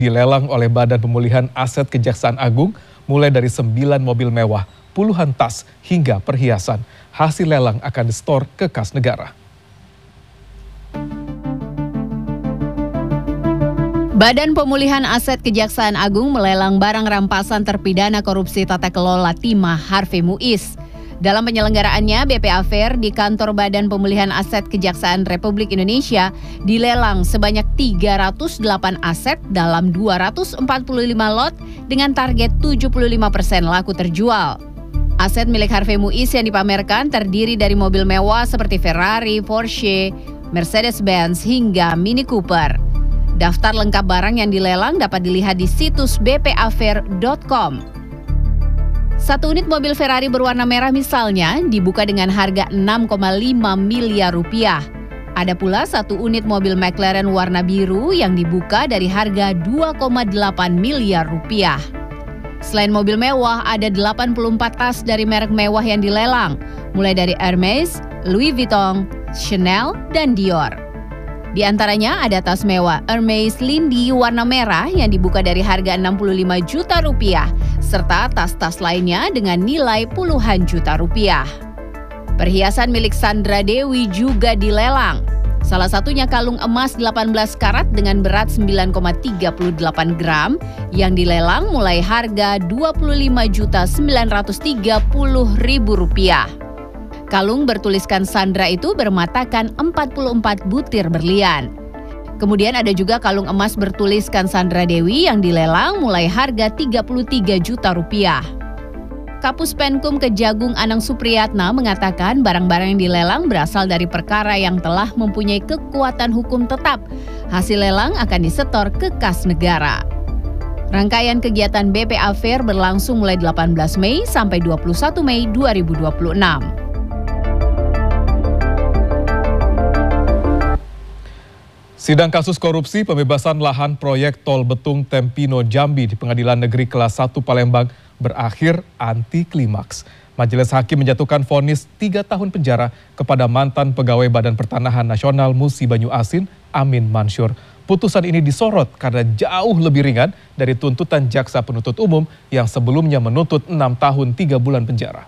dilelang oleh Badan Pemulihan Aset Kejaksaan Agung mulai dari 9 mobil mewah, puluhan tas hingga perhiasan. Hasil lelang akan disetor ke kas negara. Badan Pemulihan Aset Kejaksaan Agung melelang barang rampasan terpidana korupsi tata kelola timah Harvey Muiz. Dalam penyelenggaraannya, BPA Fair di kantor Badan Pemulihan Aset Kejaksaan Republik Indonesia dilelang sebanyak 308 aset dalam 245 lot dengan target 75% laku terjual. Aset milik Harvey Muiz yang dipamerkan terdiri dari mobil mewah seperti Ferrari, Porsche, Mercedes-Benz hingga Mini Cooper. Daftar lengkap barang yang dilelang dapat dilihat di situs bpafair.com. Satu unit mobil Ferrari berwarna merah misalnya dibuka dengan harga 6,5 miliar rupiah. Ada pula satu unit mobil McLaren warna biru yang dibuka dari harga 2,8 miliar rupiah. Selain mobil mewah, ada 84 tas dari merek mewah yang dilelang, mulai dari Hermes, Louis Vuitton, Chanel, dan Dior. Di antaranya ada tas mewah Hermes Lindy warna merah yang dibuka dari harga 65 juta rupiah, serta tas-tas lainnya dengan nilai puluhan juta rupiah. Perhiasan milik Sandra Dewi juga dilelang. Salah satunya kalung emas 18 karat dengan berat 9,38 gram yang dilelang mulai harga Rp25.930.000. Kalung bertuliskan Sandra itu bermatakan 44 butir berlian. Kemudian ada juga kalung emas bertuliskan Sandra Dewi yang dilelang mulai harga Rp33 juta. Kapus Penkum Kejagung Anang Supriyatna mengatakan barang-barang yang dilelang berasal dari perkara yang telah mempunyai kekuatan hukum tetap. Hasil lelang akan disetor ke kas negara. Rangkaian kegiatan BPA Fair berlangsung mulai 18 Mei sampai 21 Mei 2026. Sidang kasus korupsi pembebasan lahan proyek Tol Betung Tempino Jambi di Pengadilan Negeri Kelas 1 Palembang berakhir anti klimaks. Majelis Hakim menjatuhkan vonis 3 tahun penjara kepada mantan pegawai Badan Pertanahan Nasional Musi Banyu Asin, Amin Mansyur. Putusan ini disorot karena jauh lebih ringan dari tuntutan jaksa penuntut umum yang sebelumnya menuntut 6 tahun 3 bulan penjara.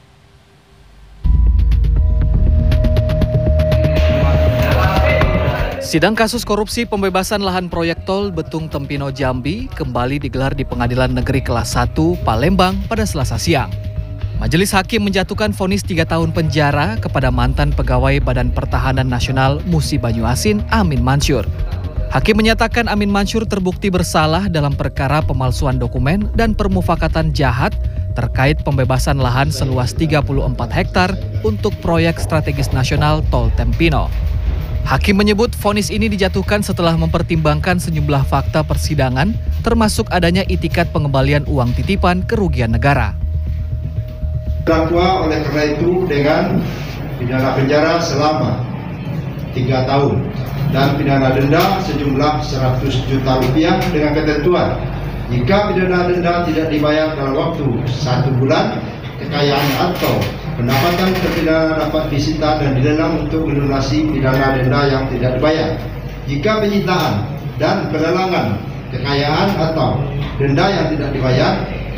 Sidang kasus korupsi pembebasan lahan proyek tol Betung Tempino Jambi kembali digelar di Pengadilan Negeri Kelas 1 Palembang pada Selasa siang. Majelis Hakim menjatuhkan vonis 3 tahun penjara kepada mantan pegawai Badan Pertahanan Nasional Musi Banyu Asin, Amin Mansyur. Hakim menyatakan Amin Mansyur terbukti bersalah dalam perkara pemalsuan dokumen dan permufakatan jahat terkait pembebasan lahan seluas 34 hektar untuk proyek strategis nasional Tol Tempino. Hakim menyebut vonis ini dijatuhkan setelah mempertimbangkan sejumlah fakta persidangan, termasuk adanya itikat pengembalian uang titipan kerugian negara. Terdakwa oleh karena itu dengan pidana penjara selama 3 tahun dan pidana denda sejumlah 100 juta rupiah dengan ketentuan jika pidana denda tidak dibayar dalam waktu 1 bulan, kekayaan atau pendapatan terpidana dapat disita dan dilelang untuk melunasi pidana denda yang tidak dibayar. Jika penyitaan dan pelelangan kekayaan atau denda yang tidak dibayar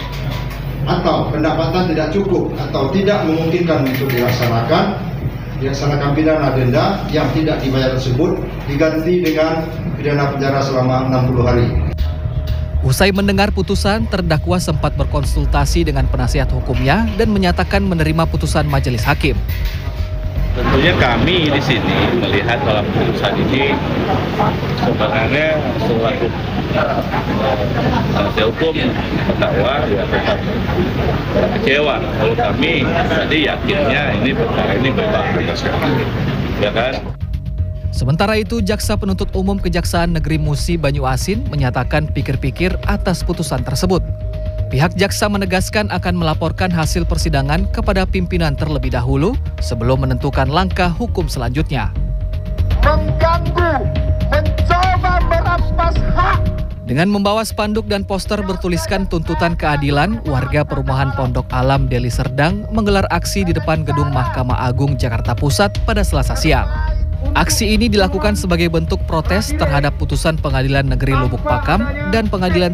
atau pendapatan tidak cukup atau tidak memungkinkan untuk dilaksanakan pidana denda yang tidak dibayar tersebut diganti dengan pidana penjara selama 60 hari. Usai mendengar putusan, terdakwa sempat berkonsultasi dengan penasihat hukumnya dan menyatakan menerima putusan majelis hakim. Tentunya kami di sini melihat dalam putusan ini sebenarnya selaku penasihat hukum terdakwa ya tetap kecewa. Kalau kami tadi yakinnya ini perkara ini bebas, ya kan? Sementara itu, Jaksa Penuntut Umum Kejaksaan Negeri Musi Banyu Asin menyatakan pikir-pikir atas putusan tersebut. Pihak jaksa menegaskan akan melaporkan hasil persidangan kepada pimpinan terlebih dahulu sebelum menentukan langkah hukum selanjutnya. Mengganggu, mencoba merampas hak. Dengan membawa spanduk dan poster bertuliskan tuntutan keadilan, warga perumahan Pondok Alam Deli Serdang menggelar aksi di depan gedung Mahkamah Agung Jakarta Pusat pada Selasa siang. Aksi ini dilakukan sebagai bentuk protes terhadap putusan Pengadilan Negeri Lubuk Pakam dan Pengadilan